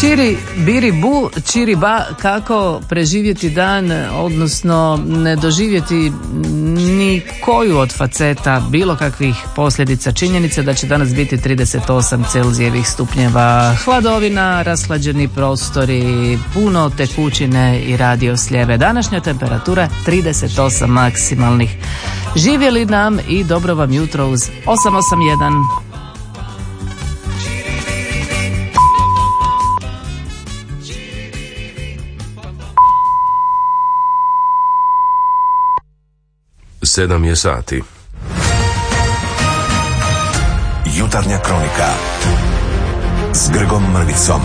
Čiri, biri, bu, čiri, ba, kako preživjeti dan, odnosno ne doživjeti ni koju od faceta bilo kakvih posljedica. Činjenica da će danas biti 38 celzijevih stupnjeva, hladovina, rashlađeni prostori, puno tekućine i radio sljeve. Današnja temperatura 38 maksimalnih. Živjeli nam i dobro vam jutro uz 881. Sedam je sati. Jutarnja kronika s Grgom Mrvicom.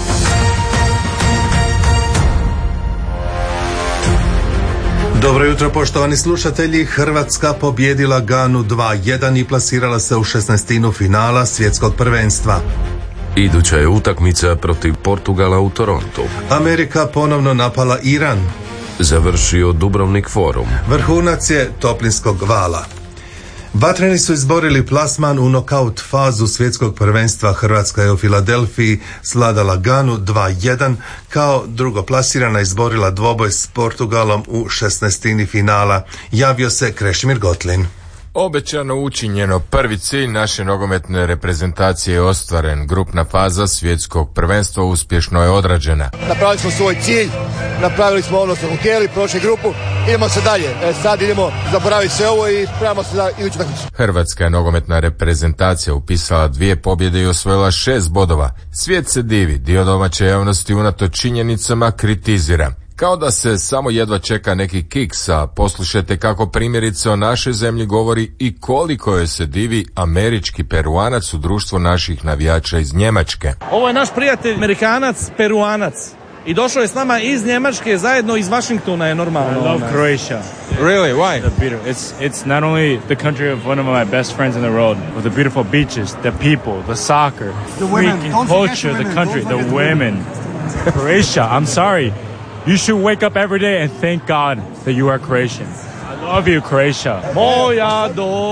Dobro jutro, poštovani slušatelji. Hrvatska pobjedila Ganu 2-1 i plasirala se u 16. finala svjetskog prvenstva. Iduća je utakmica protiv Portugala u Torontu. Amerika ponovno napala Iran. Završio Dubrovnik forum. Vrhunac je toplinskog vala. Vatreni su izborili plasman u nokaut fazu svjetskog prvenstva. Hrvatska je u Filadelfiji sladala Ganu 2-1, kao drugoplasirana izborila dvoboj s Portugalom u 16. finala. Javio se Krešimir Gotlin. Obećano učinjeno, prvi cilj naše nogometne reprezentacije je ostvaren. Grupna faza svjetskog prvenstva uspješno je odrađena. Napravili smo svoj cilj, napravili smo ono što smo htjeli, prošli grupu, idemo se dalje. Sad idemo zaboraviti sve ovo i spremamo se za iduću utakmicu. Hrvatska je nogometna reprezentacija upisala 2 pobjede i osvojila 6 bodova. Svijet se divi, dio domaće javnosti unatoč činjenicama kritizira. Kao da se samo jedva čeka neki kiks, a poslušajte kako primjerice o našoj zemlji govori i koliko je se divi američki Peruanac u društvu naših navijača iz Njemačke. Ovo je naš prijatelj Amerikanac, Peruanac. I došao je s nama iz Njemačke, zajedno iz Washingtona je normalno. I love Croatia. Really? Why? It's not only the country of one of my best friends in the world, but the beautiful beaches, the people, the soccer, the women, culture, the country, the women. Croatia, I'm sorry. You should wake up every day and thank God that you are Croatian. I love you, Croatia. Moja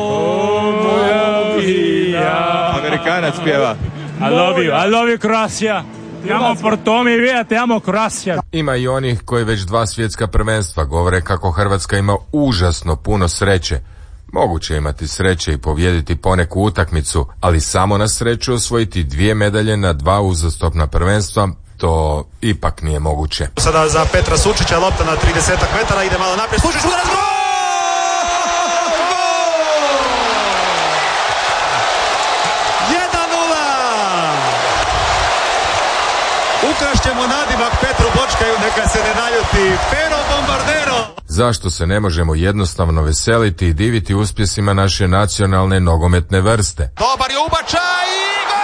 domovina. Amerikanac pjeva. I love you, Croatia. Te amo por to mi vida, te amo, Croatia. Ima i onih koji već 2 svjetska prvenstva govore kako Hrvatska ima užasno puno sreće. Moguće imati sreće i pobijediti poneku utakmicu, ali samo na sreću osvojiti 2 medalje na 2 uzastopna prvenstva, to ipak nije moguće. Sada za Petra Sučića, lopta na 30 metara, ide malo naprijed, Sučić udarac, gol! Ukrašćemo nadimak Petru Bočkaju, neka se ne naljuti. Pero Bombardero! Zašto se ne možemo jednostavno veseliti i diviti uspjesima naše nacionalne nogometne vrste? Dobar je ubačaj i gol!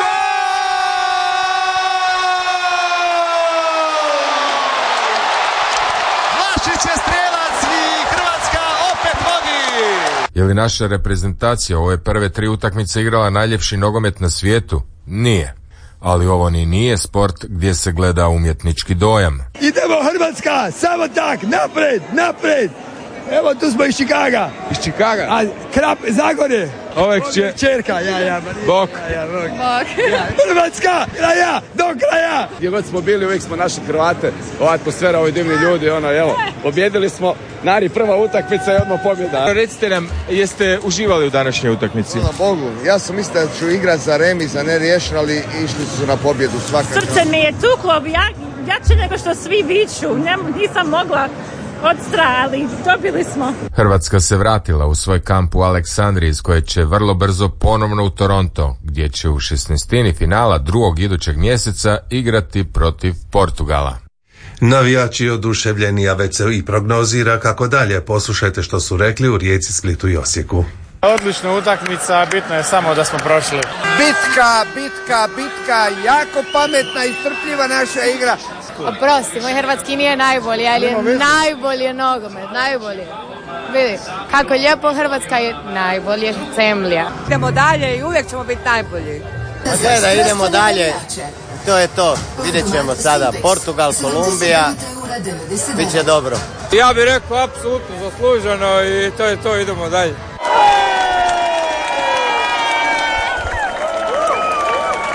Vlašić je strelac i Hrvatska opet vodi! Je li naša reprezentacija ove prve 3 utakmice igrala najljepši nogomet na svijetu? Nije. Ali ovo ni nije sport gdje se gleda umjetnički dojam. Idemo Hrvatska, samo tak, napred! Evo tu smo iz Čikaga. Iz Čikaga? A Krap, Zagorje. Ove čerka, Bok. Hrvatska, kraja, do kraja. Gdje god smo bili, uvijek smo našli Hrvate, ova atmosfera, ovi divni ljudi, evo, pobjedili smo, prva utakmica je odmah pobjeda. Recite nam, jeste uživali u današnjoj utakmici? Hvala Bogu, ja sam mislio da ću igrat za remis, za neriješen, ali išli su na pobjedu svakako. Srce mi je tuklo, jače nego što svi viču, nisam mogla od straha, ali dobili smo. Hrvatska se vratila u svoj kamp u Aleksandriji, iz koje će vrlo brzo ponovno u Toronto, gdje će u 16. finala 2. idućeg mjeseca igrati protiv Portugala. Navijači oduševljeni, a već se i prognozira kako dalje. Poslušajte što su rekli u Rijeci, Splitu i Osijeku. Odlična utakmica, bitno je samo da smo prošli. Bitka, jako pametna i strpljiva naša igra. Oprosti, moj hrvatski nije najbolji, ali najbolji je nogomet, najbolji. Vidi, kako lijepo Hrvatska je najbolje zemlja. Idemo dalje i uvijek ćemo biti najbolji. Da idemo dalje, to je to. Vidjet ćemo sada Portugal, Kolumbija, bit će dobro. Ja bih rekao apsolutno zasluženo i to je to, idemo dalje. Pa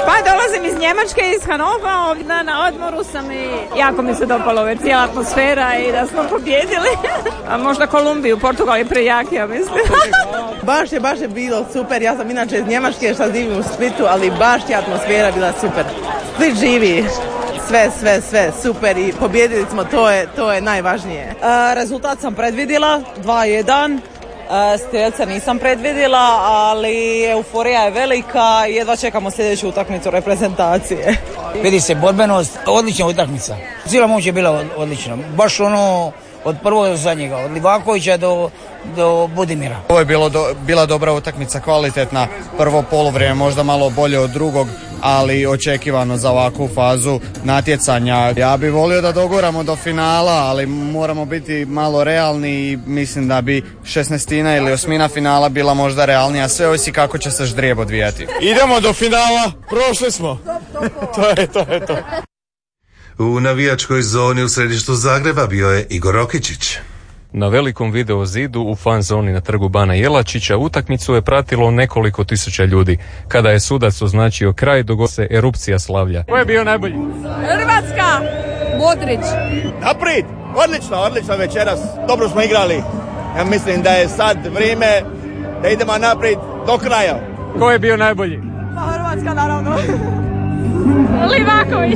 Dolazim iz Njemačke, iz Hanova, ovdje na odmoru sam i jako mi se dopalo cijela atmosfera i da smo pobjedili. A možda Kolumbiju, Portugal je prejak, ja mislim. Baš je bilo super, ja sam inače iz Njemačke, šta živim u Splitu, ali baš je atmosfera bila super. Split živi. Sve super i pobjedili smo, to je najvažnije. Rezultat sam predvidjela, 2-1. Strelca nisam predvidjela, ali euforija je velika i jedva čekamo sljedeću utakmicu reprezentacije. Vidi se borbenost, odlična utakmica. Cijela moć je bila odlična, baš ono od prvog do zadnjega, od Livakovića do Budimira. Ovo je bila dobra utakmica, kvalitetna. Prvo poluvrijeme možda malo bolje od drugog, ali očekivano za ovakvu fazu natjecanja. Ja bih volio da doguramo do finala, ali moramo biti malo realni i mislim da bi 16. ili 8. finala bila možda realnija. Sve ovisi kako će se ždrijeb odvijati. Idemo do finala, prošli smo. To je to. U navijačkoj zoni u središtu Zagreba bio je Igor Rokičić. Na velikom video zidu u fan zoni na trgu Bana Jelačića utakmicu je pratilo nekoliko tisuća ljudi. Kada je sudac označio kraj, dogodila se erupcija slavlja. Ko je bio najbolji? Hrvatska! Modrić! Naprijed! Odlično večeras. Dobro smo igrali. Ja mislim da je sad vrijeme da idemo naprijed do kraja. Ko je bio najbolji? Hrvatska, naravno. Livaković!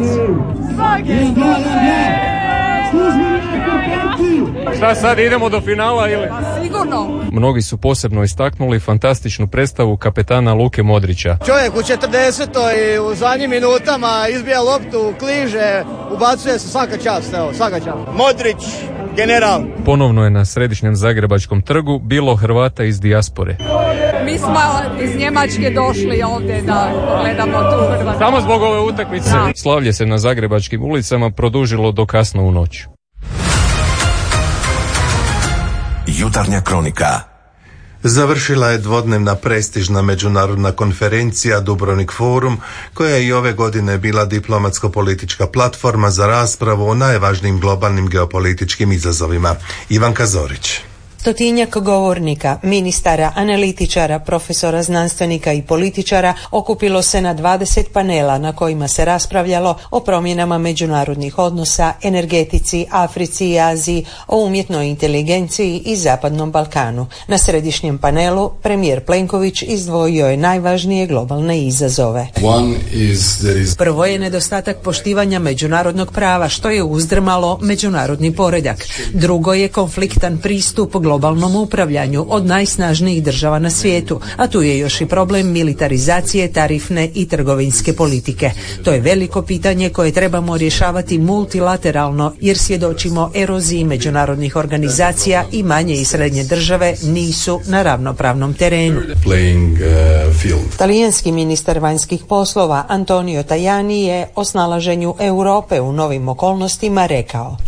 Šta sad, idemo do finala ili? Sigurno. Mnogi su posebno istaknuli fantastičnu predstavu kapetana Luke Modrića. Čovjek u 40. i u zadnjim minutama izbija loptu, kliže, ubacuje se, svaka čast. Modrić, general. Ponovno je na središnjem zagrebačkom trgu bilo Hrvata iz dijaspore. Mi smo iz Njemačke došli ovdje da pogledamo tu Hrvatsku. Samo zbog ove utakmice. Slavlje se na zagrebačkim ulicama produžilo do kasno u noć. Jutarnja kronika. Završila je dvodnevna prestižna međunarodna konferencija Dubrovnik Forum, koja je i ove godine bila diplomatsko-politička platforma za raspravu o najvažnijim globalnim geopolitičkim izazovima. Ivanka Zorić. Stotinjak govornika, ministara, analitičara, profesora, znanstvenika i političara okupilo se na 20 panela na kojima se raspravljalo o promjenama međunarodnih odnosa, energetici, Africi i Aziji, o umjetnoj inteligenciji i Zapadnom Balkanu. Na središnjem panelu premijer Plenković izdvojio je najvažnije globalne izazove. Prvo je nedostatak poštivanja međunarodnog prava, što je uzdrmalo međunarodni poredak. Drugo je konfliktan pristup globalnom upravljanju od najsnažnijih država na svijetu, a tu je još i problem militarizacije tarifne i trgovinske politike. To je veliko pitanje koje trebamo rješavati multilateralno, jer svjedočimo eroziji međunarodnih organizacija i manje i srednje države nisu na ravnopravnom terenu. Talijanski ministar vanjskih poslova Antonio Tajani je o snalaženju Europe u novim okolnostima rekao: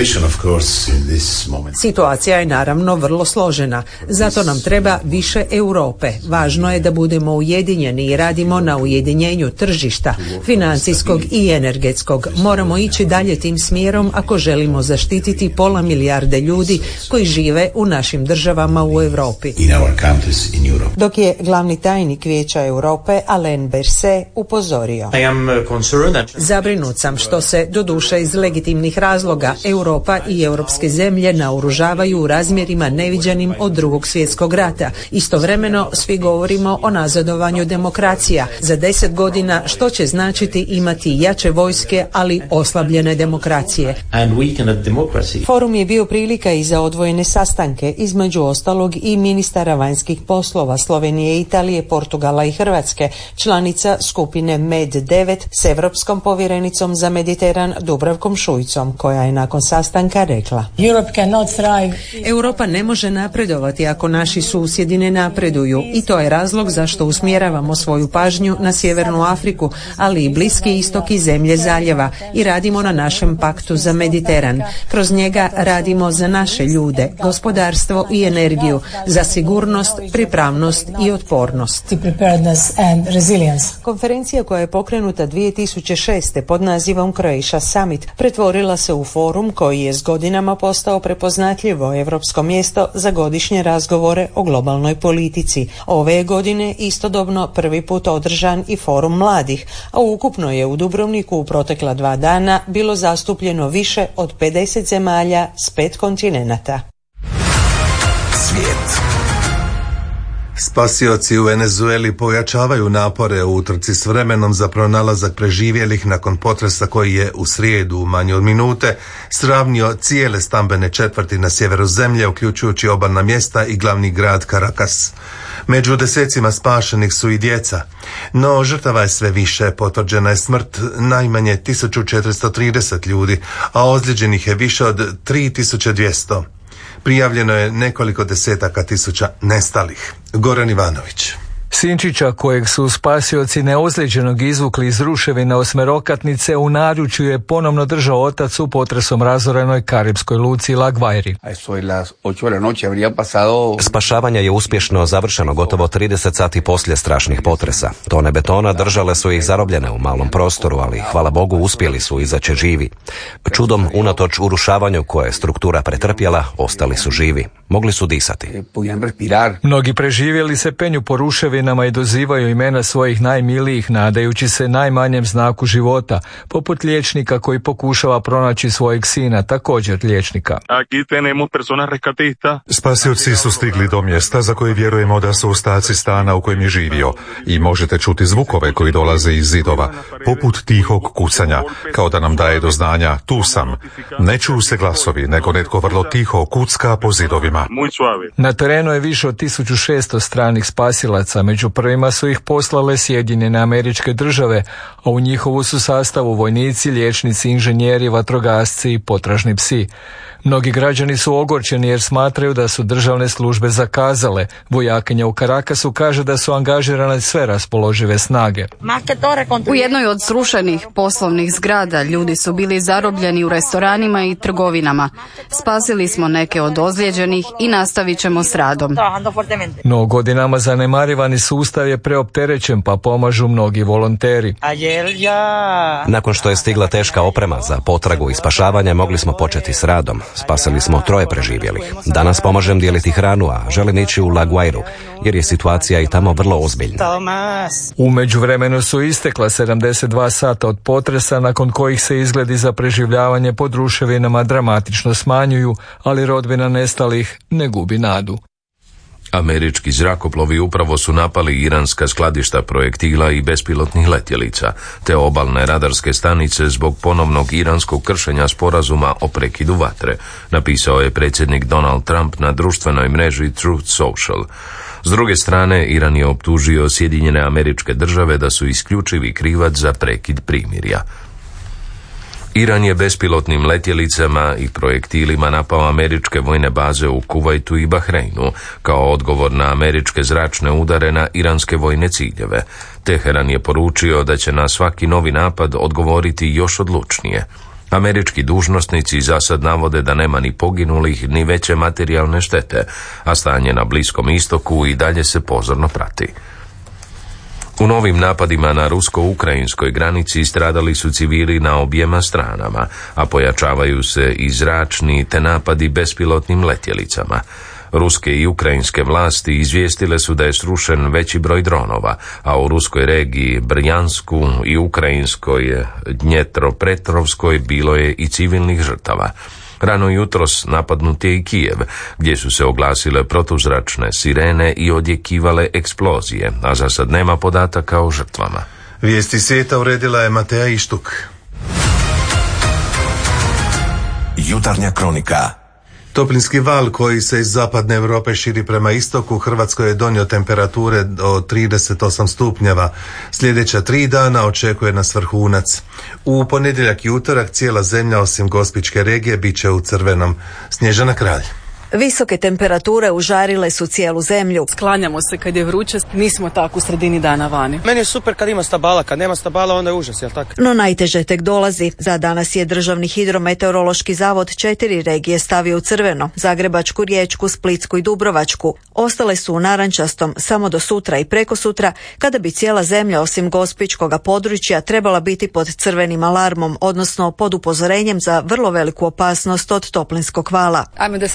situacija je naravno vrlo složena, zato nam treba više Europe. Važno je da budemo ujedinjeni i radimo na ujedinjenju tržišta, financijskog i energetskog. Moramo ići dalje tim smjerom ako želimo zaštititi 500 milijarde ljudi koji žive u našim državama u Europi. Dok je glavni tajnik Vijeća Europe Alain Berset upozorio: zabrinut sam što se, doduše iz legitimnih razloga, Europa i europske zemlje naoružavaju u razmjerima neviđenim od Drugog svjetskog rata. Istovremeno svi govorimo o nazadovanju demokracija. Za 10 godina što će značiti imati jače vojske, ali oslabljene demokracije. Forum je bio prilika i za odvojene sastanke, između ostalog i ministara vanjskih poslova Slovenije, Italije, Portugala i Hrvatske, članica skupine MED9 s Europskom povjerenicom za Mediteran Dubravkom Šuicom, koja je nakon sastanka rekla: Europa ne može napredovati ako naši susjedi ne napreduju, i to je razlog zašto usmjeravamo svoju pažnju na Sjevernu Afriku, ali i Bliski istok i zemlje zaljeva, i radimo na našem paktu za Mediteran. Kroz njega radimo za naše ljude, gospodarstvo i energiju, za sigurnost, pripravnost i otpornost. Konferencija koja je pokrenuta 2006. pod nazivom Croatia Summit pretvorila se u forum koji je s godinama postao prepoznatljivo europsko mjesto mjesto za godišnje razgovore o globalnoj politici. Ove je godine istodobno prvi put održan i forum mladih, a ukupno je u Dubrovniku u protekla 2 dana bilo zastupljeno više od 50 zemalja s 5 kontinenata. Svijet. Spasioci u Venezueli pojačavaju napore u utrci s vremenom za pronalazak preživjelih nakon potresa koji je u srijedu u manje od minute sravnio cijele stambene četvrti na sjeveru zemlje, uključujući obalna mjesta i glavni grad Caracas. Među desecima spašenih su i djeca, no žrtava je sve više. Potvrđena je smrt najmanje 1430 ljudi, a ozlijeđenih je više od 3200. Prijavljeno je nekoliko desetaka tisuća nestalih. Goran Ivanović. Sinčića, kojeg su spasioci neozlijeđenog izvukli iz ruševina osmerokatnice, u naručju je ponovno držao otac u potresom razorenoj karibskoj luci La Guairi. Spašavanje je uspješno završeno gotovo 30 sati poslije strašnih potresa. Tone betona držale su ih zarobljene u malom prostoru, ali hvala Bogu uspjeli su izaći živi. Čudom, unatoč urušavanju koje je struktura pretrpjela, ostali su živi. Mogli su disati. Mnogi preživjeli se penju po ruševinama i dozivaju imena svojih najmilijih, nadajući se najmanjem znaku života, poput liječnika koji pokušava pronaći svojeg sina, također liječnika. Spasioci su stigli do mjesta za koje vjerujemo da su ostaci stana u kojem je živio i možete čuti zvukove koji dolaze iz zidova, poput tihog kucanja, kao da nam daje do znanja tu sam. Ne čuju se glasovi, nego netko vrlo tiho kucka po zidovima. Na terenu je više od 1600 stranih spasilaca, među prvima su ih poslale Sjedinjene Američke Države, a u njihovu su sastavu vojnici, liječnici, inženjeri, vatrogasci i potražni psi. Mnogi građani su ogorčeni jer smatraju da su državne službe zakazale. Vojakinja u Caracasu kaže da su angažirane sve raspoložive snage. U jednoj od srušenih poslovnih zgrada ljudi su bili zarobljeni u restoranima i trgovinama. Spasili smo neke od ozlijeđenih i nastavit ćemo s radom. No godinama zanemarivani sustav je preopterećen, pa pomažu mnogi volonteri. Nakon što je stigla teška oprema za potragu i spašavanje, mogli smo početi s radom. Spasili smo 3 preživjelih. Danas pomažem dijeliti hranu, a želim ići u La Guairu, jer je situacija i tamo vrlo ozbiljna. U međuvremenu su istekla 72 sata od potresa, nakon kojih se izgledi za preživljavanje pod ruševinama dramatično smanjuju, ali rodbina nestalih ne gubi nadu. Američki zrakoplovi upravo su napali iranska skladišta projektila i bespilotnih letjelica, te obalne radarske stanice zbog ponovnog iranskog kršenja sporazuma o prekidu vatre, napisao je predsjednik Donald Trump na društvenoj mreži Truth Social. S druge strane, Iran je optužio Sjedinjene Američke Države da su isključivi krivac za prekid primirja. Iran je bespilotnim letjelicama i projektilima napao američke vojne baze u Kuvajtu i Bahreinu kao odgovor na američke zračne udare na iranske vojne ciljeve. Teheran je poručio da će na svaki novi napad odgovoriti još odlučnije. Američki dužnosnici za sad navode da nema ni poginulih ni veće materijalne štete, a stanje na Bliskom istoku i dalje se pozorno prati. U novim napadima na rusko-ukrajinskoj granici stradali su civili na objema stranama, a pojačavaju se i zračni te napadi bespilotnim letjelicama. Ruske i ukrajinske vlasti izvijestile su da je srušen veći broj dronova, a u ruskoj regiji Brjansku i ukrajinskoj Dnjetropetrovskoj bilo je i civilnih žrtava. Rano jutros napadnut je i Kijev, gdje su se oglasile protuzračne sirene i odjekivale eksplozije, a za sad nema podataka o žrtvama. Vijesti svijeta uredila je Mateja Ištuk. Jutarnja kronika. Toplinski val koji se iz zapadne Europe širi prema istoku Hrvatskoj je donio temperature do 38 stupnjeva. Sljedeća 3 dana očekuje nas vrhunac. U ponedjeljak i utorak cijela zemlja osim Gospićke regije bit će u crvenom. Snježana Kralj. Visoke temperature užarile su cijelu zemlju. Sklanjamo se kad je vruće, nismo tako u sredini dana vani. Meni je super kad ima stabala, kad nema stabala onda je užas, jel tako? No najteže tek dolazi. Za danas je Državni hidrometeorološki zavod 4 regije stavio u crveno: Zagrebačku, Riječku, Splitsku i Dubrovačku. Ostale su u narančastom samo do sutra i prekosutra, kada bi cijela zemlja osim Gospićkoga područja trebala biti pod crvenim alarmom, odnosno pod upozorenjem za vrlo veliku opasnost od toplinskog vala.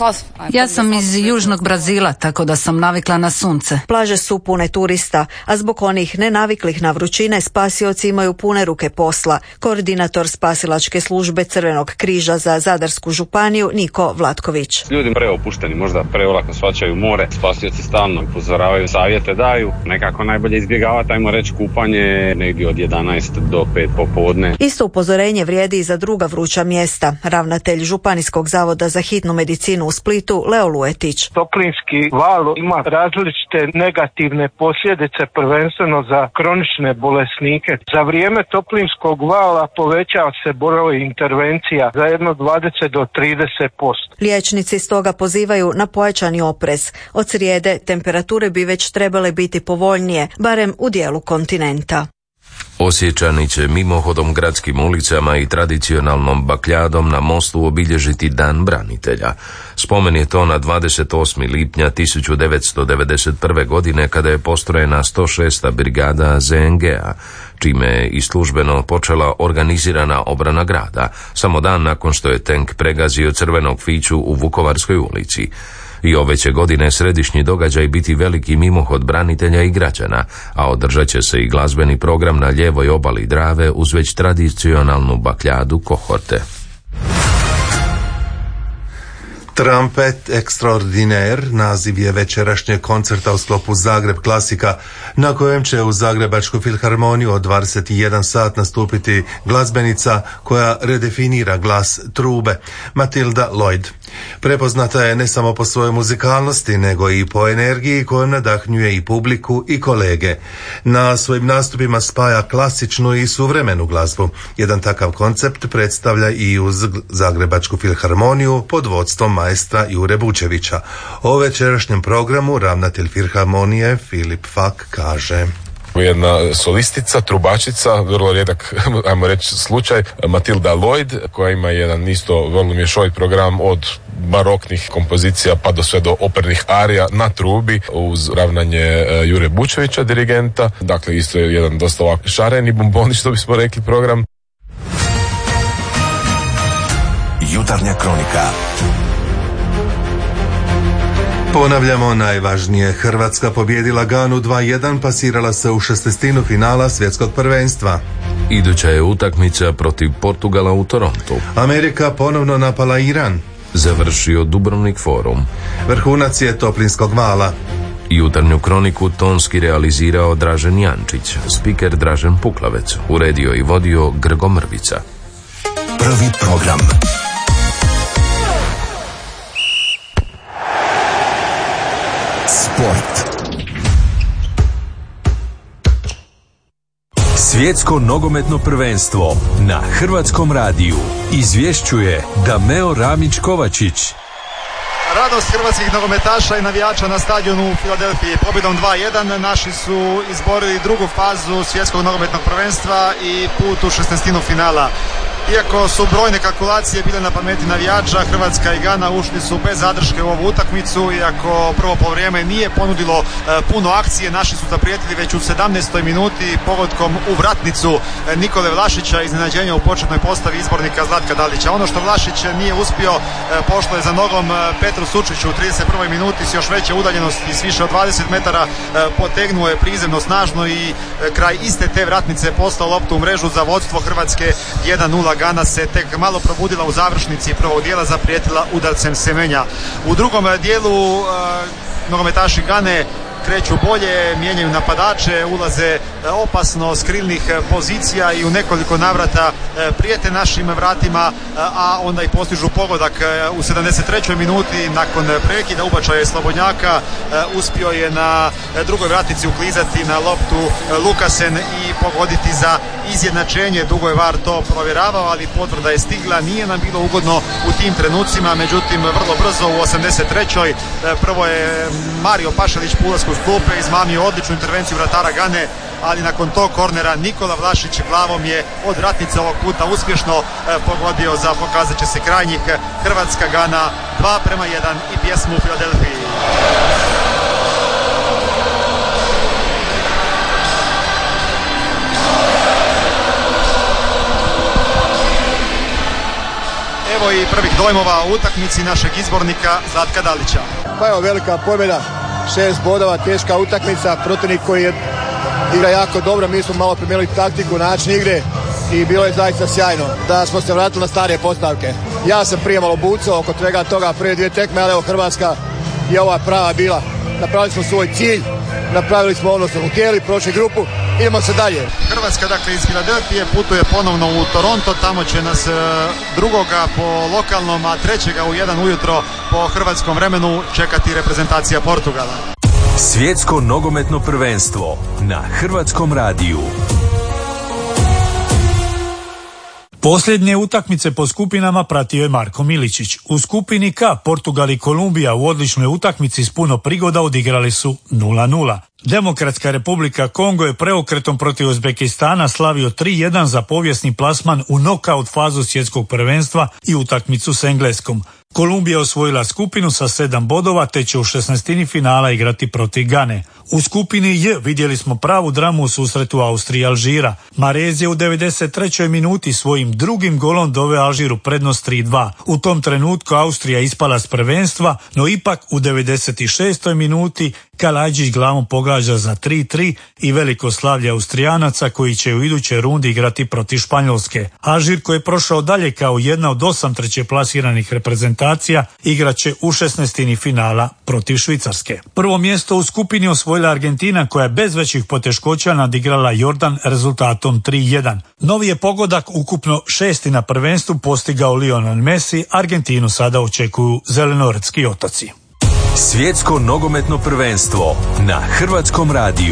Ja sam iz južnog Brazila, tako da sam navikla na sunce. Plaže su pune turista, a zbog onih nenaviklih na vrućine spasioci imaju pune ruke posla. Koordinator spasilačke službe Crvenog križa za Zadarsku županiju Niko Vlatković. Ljudi preopušteni, možda preolako shvaćaju more, spasioci stalno upozoravaju, savjete daju, nekako najbolje izbjegavati, ajmo reći, kupanje negdje od 11 do 5 popodne. Isto upozorenje vrijedi i za druga vruća mjesta. Ravnatelj Županijskog zavoda za hitnu medicinu u Splitu Leo Luetić. Toplinski val ima različite negativne posljedice, prvenstveno za kronične bolesnike. Za vrijeme toplinskog vala povećava se broj intervencija za jedno 20 do 30%. Liječnici stoga pozivaju na pojačani oprez. Od srijede temperature bi već trebale biti povoljnije, barem u dijelu kontinenta. Osječani će mimohodom gradskim ulicama i tradicionalnom bakljadom na mostu obilježiti Dan branitelja. Spomen je to na 28. lipnja 1991. godine kada je postrojena 106. brigada ZNG-a, čime je i službeno počela organizirana obrana grada, samo dan nakon što je tenk pregazio crvenog fiću u Vukovarskoj ulici. I ove će godine središnji događaj biti veliki mimohod branitelja i građana, a održat će se i glazbeni program na lijevoj obali Drave uz već tradicionalnu bakljadu Kohorte. Trumpet Extraordinaire naziv je večerašnjeg koncerta u sklopu Zagreb klasika, na kojem će u Zagrebačku filharmoniju od 21 sat nastupiti glazbenica koja redefinira glas trube, Matilda Lloyd. Prepoznata je ne samo po svojoj muzikalnosti, nego i po energiji kojom nadahnjuje i publiku i kolege. Na svojim nastupima spaja klasičnu i suvremenu glazbu. Jedan takav koncept predstavlja i uz Zagrebačku filharmoniju pod vodstvom maestra Jure Bučevića. O večerašnjem programu ravnatelj filharmonije Filip Fak kaže: jedna solistica, trubačica, vrlo rijedak, ajmo reći, slučaj, Matilda Lloyd, koja ima jedan isto vrlo mješovit program od baroknih kompozicija pa do sve do opernih arija na trubi uz ravnanje Jure Bučevića, dirigenta. Dakle, isto je jedan dosta ovako šareni bomboni, što bismo rekli, program. Jutarnja kronika. Ponavljamo najvažnije. Hrvatska pobijedila Ganu 2:1, pasirala se u 16. finala svjetskog prvenstva. Iduća je utakmica protiv Portugala u Torontu. Amerika ponovno napala Iran. Završio Dubrovnik forum. Vrhunac je toplinskog vala. Jutarnju kroniku tonski realizirao Dražen Jančić, spiker Dražen Puklavec, uredio i vodio Grgo Mrvica. Prvi program. Sport. Svjetsko nogometno prvenstvo na Hrvatskom radiju izvješćuje Dameo Ramić-Kovačić. Radost hrvatskih nogometaša i navijača na stadionu u Filadelfiji. Pobjedom 2:1 naši su izborili drugu fazu svjetskog nogometnog prvenstva i put u 16. finala. Iako su brojne kalkulacije bile na pameti navijača, Hrvatska i Gana ušli su bez zadrške u ovu utakmicu. Iako prvo poluvrijeme nije ponudilo puno akcije, naši su zaprijetili već u 17. minuti pogodkom u vratnicu Nikole Vlašića, iznenađenja u početnoj postavi izbornika Zlatka Dalića. Ono što Vlašić nije uspio, pošlo je za nogom Petru Sučiću u 31. minuti s još veće udaljenosti, s više od 20 metara, potegnuo je prizemno snažno i kraj iste te vratnice poslao loptu u mrežu za vodstvo Hrvatske 1:0. Gana se tek malo probudila u završnici prvog dijela, zaprijetila udarcem Semenja. U drugom dijelu nogometaši Gane kreću bolje, mijenjaju napadače, ulaze opasno s krilnih pozicija i u nekoliko navrata prijete našim vratima, a onda i postižu pogodak u 73. minuti nakon prekida ubačaja Slobodnjaka. Uspio je na drugoj vratnici uklizati na loptu Lukasen i pogoditi za izjednačenje. Dugo je VAR to provjeravao, ali potvrda je stigla. Nije nam bilo ugodno u tim trenucima, međutim vrlo brzo u 83. prvo je Mario Pašalić po ulasku s klupe izmamio odličnu intervenciju vratara Gane, ali nakon tog kornera Nikola Vlašić glavom je od vratnice ovog puta uspješno pogodio za, pokazat će se, krajnjih. Hrvatska Gana 2:1 i pjesmu u Filadelfiji. Evo i prvih dojmova o utakmici našeg izbornika Zlatka Dalića. Pa evo, velika pobjeda, 6 bodova, teška utakmica, protivnik koji igra jako dobro, mi smo malo promijenili taktiku, način igre i bilo je zaista sjajno da smo se vratili na stare postavke. Ja sam prije malo bucao oko svega toga, prije 2 tekme, ali evo Hrvatska je ova prava bila. Napravili smo svoj cilj, napravili smo ono što smo htjeli, prošli grupu, idemo se dalje. Hrvatska dakle iz Filadelfije putuje ponovno u Toronto, tamo će nas 2. po lokalnom, a 3. u 1 ujutro po hrvatskom vremenu čekati reprezentacija Portugala. Svjetsko nogometno prvenstvo na Hrvatskom radiju. Posljednje utakmice po skupinama pratio je Marko Miličić. U skupini K Portugal i Kolumbija u odličnoj utakmici s puno prigoda odigrali su 0:0. Demokratska Republika Kongo je preokretom protiv Uzbekistana slavio 3:1 za povijesni plasman u nokaut fazu svjetskog prvenstva i utakmicu s Engleskom. Kolumbija osvojila skupinu sa 7 bodova te će u 16. finala igrati protiv Gane. U skupini J vidjeli smo pravu dramu u susretu Austrije i Alžira. Marez je u 93. minuti svojim drugim golom doveo Alžiru prednost 3:2. U tom trenutku Austrija ispala s prvenstva, no ipak u 96. minuti Kalajđić glavom pogađa za 3:3 i veliko slavlje Austrijanaca koji će u idućoj rundi igrati protiv Španjolske. Alžir koji je prošao dalje kao jedna od 8 treće plasiranih reprezentacija igraće u 16. finala protiv Švicarske. Prvo mjesto u skupini osvojila Argentina koja je bez većih poteškoća nadigrala Jordan rezultatom 3:1. Novi je pogodak ukupno 6. na prvenstvu postigao Lionel Messi, Argentinu sada očekuju zelenoretski otoci. Svjetsko nogometno prvenstvo na Hrvatskom radiju.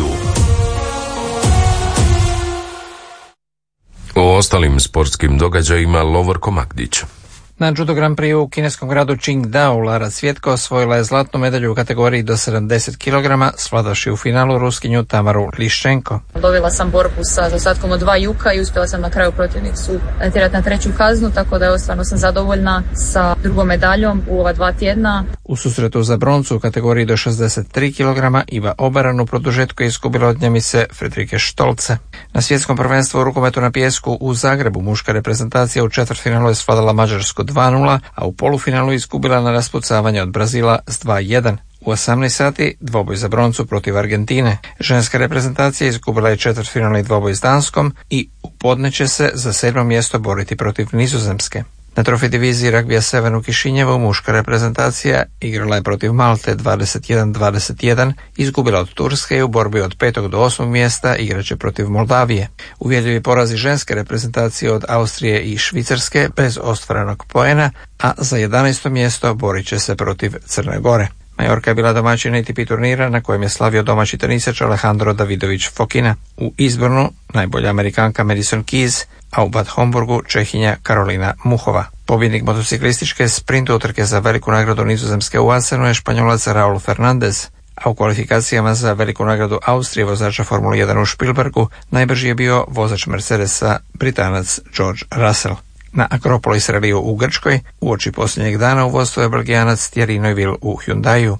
O ostalim sportskim događajima Lovorko Magdić. Na Judo Grand Prix u kineskom gradu Qingdao Lara Cvjetka osvojila je zlatnu medalju u kategoriji do 70 kg, svladavši u finalu Ruskinju Tamaru Liščenko. Dobila sam borbu sa zaostatkom od 2 juka i uspjela sam na kraju protivnicu natjerati na 3. kaznu, tako da stvarno sam zadovoljna sa drugom medaljom u ova 2 tjedna. U susretu za broncu u kategoriji do 63 kg Iva Obaran u produžetku je izgubila od Njemice Fredrike Štolce. Na svjetskom prvenstvu u rukometu na pijesku u Zagrebu muška reprezentacija u četvrtfinalu je svladala Mađarsku 2:0, a u polufinalu izgubila na raspucavanje od Brazila s 2:1. U 18 sati dvoboj za broncu protiv Argentine. Ženska reprezentacija izgubila je četvrtfinalni dvoboj s Danskom i u podne će se za 7. mjesto boriti protiv Nizozemske. Na trofi diviziji ragbija 7 u Kišinjevu muška reprezentacija igrala je protiv Malte 21-21, izgubila od Turske i u borbi od 5. do 8. mjesta igraće protiv Moldavije. Uvjerljivi porazi ženske reprezentacije od Austrije i Švicarske bez ostvarenog poena, a za 11. mjesto borit će se protiv Crne Gore. Majorka je bila domaćin ATP turnira na kojem je slavio domaći tenisač Alejandro Davidović Fokina. U izbornu najbolja Amerikanka Madison Keys, a u Bad Homburgu Čehinja Karolina Muhova. Pobjednik motociklističke sprint utrke za veliku nagradu Nizozemske u Asenu je Španjolac Raul Fernandez, a u kvalifikacijama za veliku nagradu Austrije vozača Formule 1 u Špilbergu najbrži je bio vozač Mercedesa Britanac George Russell. Na Akropolis Rallyu u Grčkoj uoči posljednjeg dana u vodstvu je Belgijanac Thierry Neuville u Hyundaiu.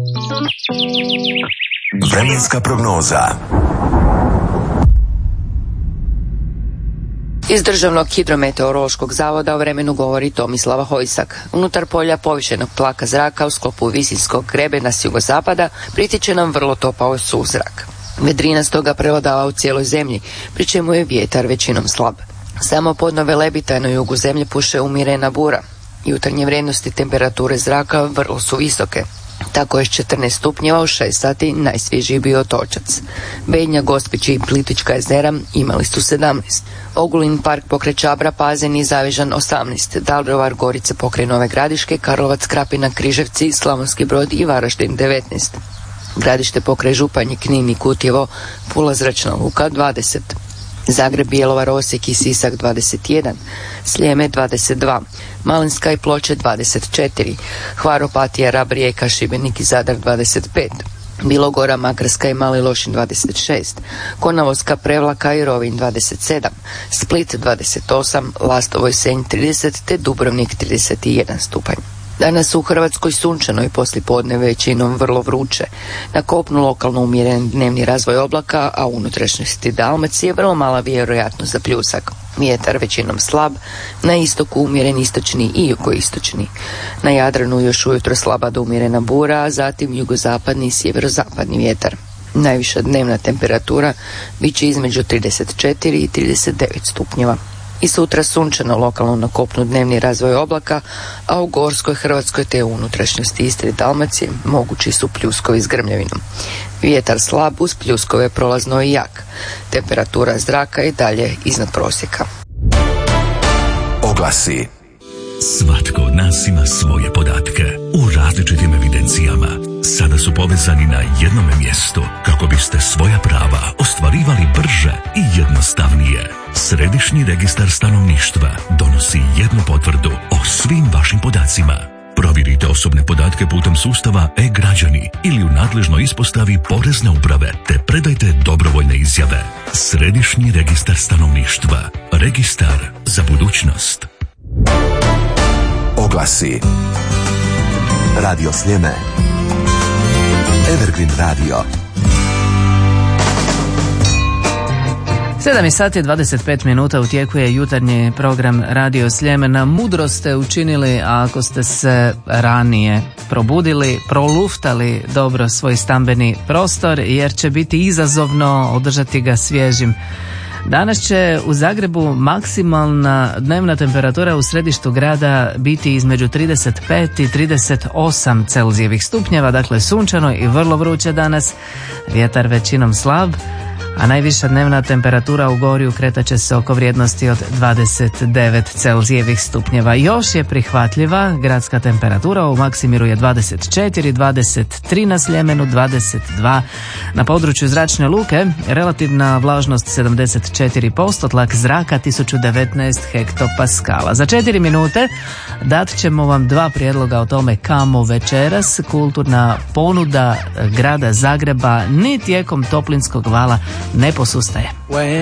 Vremenska prognoza. Iz Državnog hidrometeorološkog zavoda o vremenu govori Tomislava Hojsak. Unutar polja povišenog tlaka zraka u sklopu visinskog grebena s jugozapada pritiče nam vrlo topao suzrak. Vedrina stoga prevladava u cijeloj zemlji, pri čemu je vjetar većinom slab. Samo podno Velebita i na jugu zemlje puše umjerena bura. Jutarnje vrijednosti temperature zraka vrlo su visoke. Tako je s 14 stupnjeva u 6 sati najsvježiji bio Otočac. Bednja, Gospić i Plitvička jezera imali su 17. Ogulin, Park pokraj Čabra, Pazen i Zavižan 18. Daruvar, Gorice pokraj Nove Gradiške, Karlovac, Krapina, Križevci, Slavonski Brod i Varaždin 19. Gradište pokraj Županje, Knin i Kutjevo, Pula, Zračna luka 20. Zagreb, Bjelovar, Osijek i Sisak 21, Sljeme 22, Malinska i Ploče 24, Hvar, Opatija, Rab, Rijeka, Šibenik i Zadar 25, Bilogora, Makarska i Mali Lošinj 26, Konavolska, Prevlaka i Rovinj 27, Split 28, Lastovo i Senj 30 te Dubrovnik 31 stupanj. Danas u Hrvatskoj sunčano i poslijepodne većinom vrlo vruće. Na kopnu lokalno umjeren dnevni razvoj oblaka, a u unutrašnjosti Dalmacije vrlo mala vjerojatnost za pljusak. Vjetar većinom slab, na istoku umjeren istočni i jugoistočni. Na Jadranu još ujutro slaba do umjerena bura, a zatim jugozapadni i sjeverozapadni vjetar. Najviša dnevna temperatura bit će između 34 i 39 stupnjeva. I sutra sunčano, lokalno na kopnu dnevni razvoj oblaka, a u gorskoj Hrvatskoj te u unutrašnjosti Istre i Dalmacije mogući su pljuskovi s grmljavinom. Vjetar slab uz pljuskove prolazno i jak. Temperatura zraka i dalje iznad prosjeka. Oglasi. Svatko od nas ima svoje podatke u različitim evidencijama. Sada su povezani na jednome mjestu kako biste svoja prava ostvarivali brže i jednostavnije. Središnji registar stanovništva donosi jednu potvrdu o svim vašim podacima. Provjerite osobne podatke putem sustava e-građani ili u nadležnoj ispostavi Porezne uprave te predajte dobrovoljne izjave. Središnji registar stanovništva. Registar za budućnost. Oglasi. Radio Sljeme. Evergreen Radio. 7 sati 25 minuta u tijeku je jutarnji program Radio Sljemena. Mudro ste učinili, a ako ste se ranije probudili, proluftali dobro svoj stambeni prostor, jer će biti izazovno održati ga svježim. Danas će u Zagrebu maksimalna dnevna temperatura u središtu grada biti između 35 i 38 Celzijevih stupnjeva, dakle sunčano i vrlo vruće danas, vjetar većinom slab, a najviša dnevna temperatura u Gorju kretat će se oko vrijednosti od 29 Celzijevih stupnjeva. Još je prihvatljiva gradska temperatura, u Maksimiru je 24, 23 na Sljemenu, 22 na području zračne luke, relativna vlažnost 74%, tlak zraka 1019 hektopaskala. Za 4 minute dat ćemo vam 2 prijedloga o tome kamo večeras. Kulturna ponuda grada Zagreba ni tijekom toplinskog vala ne posustaje.